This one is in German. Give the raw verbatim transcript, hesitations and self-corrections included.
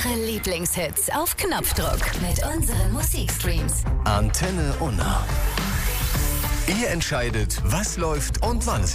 Eure Lieblingshits auf Knopfdruck mit unseren Musikstreams. Antenne Unna. Ihr entscheidet, was läuft und wann es